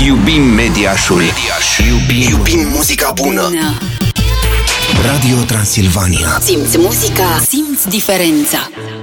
Iubim Mediașul. Iubim muzica bună. Radio Transilvania. Simți muzica, simți diferența.